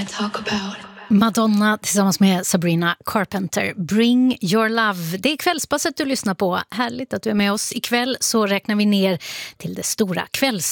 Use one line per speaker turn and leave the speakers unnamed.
talk about.
Madonna tillsammans med Sabrina Carpenter. Bring your love. Det är kvällspasset du lyssnar på. Härligt att du är med oss. Ikväll så räknar vi ner till det stora